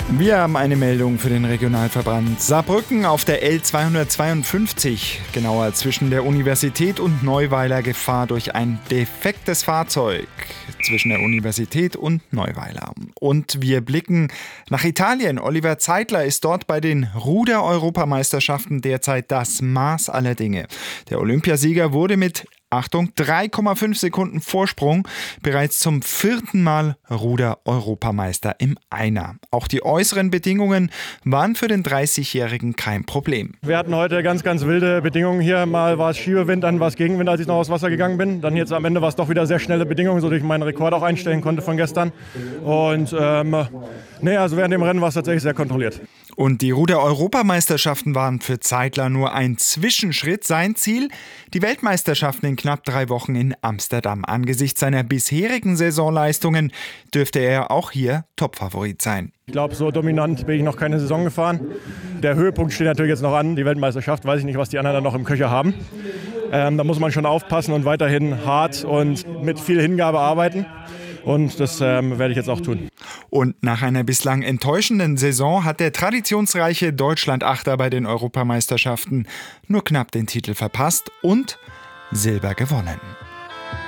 Wir haben eine Meldung für den Regionalverband Saarbrücken auf der L252, genauer zwischen der Universität und Neuweiler, Gefahr durch ein defektes Fahrzeug zwischen der Universität und Neuweiler. Und wir blicken nach Italien. Oliver Zeitler ist dort bei den Ruder-Europameisterschaften derzeit das Maß aller Dinge. Der Olympiasieger wurde mit 3,5 Sekunden Vorsprung bereits zum 4. Mal Ruder-Europameister im Einer. Auch die äußeren Bedingungen waren für den 30-Jährigen kein Problem. Wir hatten heute ganz wilde Bedingungen hier. Mal war es Schiebewind, dann war es Gegenwind, als ich noch aufs Wasser gegangen bin. Dann jetzt am Ende war es doch wieder sehr schnelle Bedingungen, sodass ich meinen Rekord auch einstellen konnte von gestern. Und also während dem Rennen war es tatsächlich sehr kontrolliert. Und die Ruder-Europameisterschaften waren für Zeitler nur ein Zwischenschritt. Sein Ziel: die Weltmeisterschaften in knapp 3 Wochen in Amsterdam. Angesichts seiner bisherigen Saisonleistungen dürfte er auch hier Topfavorit sein. Ich glaube, so dominant bin ich noch keine Saison gefahren. Der Höhepunkt steht natürlich jetzt noch an, die Weltmeisterschaft. Weiß ich nicht, was die anderen dann noch im Köcher haben. Da muss man schon aufpassen und weiterhin hart und mit viel Hingabe arbeiten. Und das werde ich jetzt auch tun. Und nach einer bislang enttäuschenden Saison hat der traditionsreiche Deutschland-Achter bei den Europameisterschaften nur knapp den Titel verpasst und Silber gewonnen.